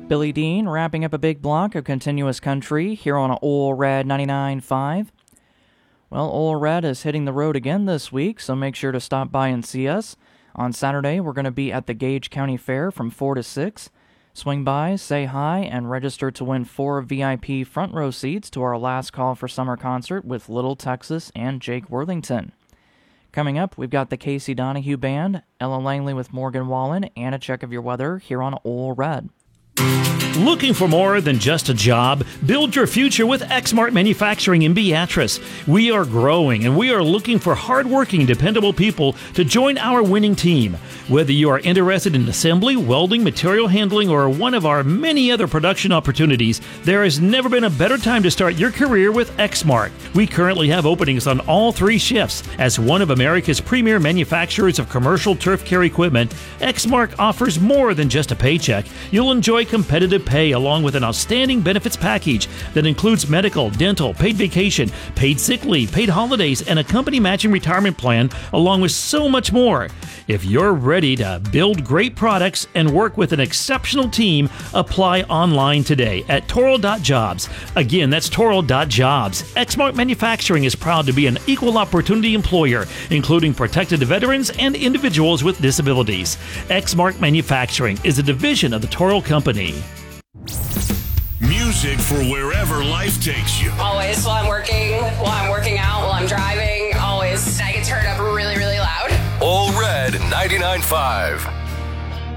Billy Dean wrapping up a big block of continuous country here on Ole Red 99.5. Well, Ole Red is hitting the road again this week, so make sure to stop by and see us. On Saturday, we're going to be at the Gage County Fair from 4 to 6. Swing by, say hi, and register to win 4 VIP front row seats to our last call for summer concert with Little Texas and Jake Worthington. Coming up, we've got the Casey Donahue Band, Ella Langley with Morgan Wallen, and a check of your weather here on Ole Red. Looking for more than just a job? Build your future with Exmart Manufacturing in Beatrice. We are growing and we are looking for hardworking, dependable people to join our winning team. Whether you are interested in assembly, welding, material handling, or one of our many other production opportunities, there has never been a better time to start your career with Exmart. We currently have openings on all 3 shifts. As one of America's premier manufacturers of commercial turf care equipment, Exmart offers more than just a paycheck. You'll enjoy competitive pay along with an outstanding benefits package that includes medical, dental, paid vacation, paid sick leave, paid holidays, and a company matching retirement plan, along with so much more. If you're ready to build great products and work with an exceptional team, apply online today at Toro.jobs. Again, that's Toro.jobs. Exmart Manufacturing is proud to be an equal opportunity employer, including protected veterans and individuals with disabilities. Exmart Manufacturing is a division of the Toro Company. Music for wherever life takes you. Always while I'm working out, while I'm driving, always. I get turned up really, really loud. Ole Red 99.5.